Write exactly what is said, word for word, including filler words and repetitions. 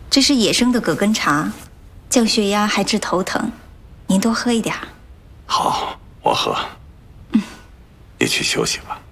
这是野生的葛根茶，降血压还治头疼，您多喝一点。 好，我喝。嗯，你去休息吧。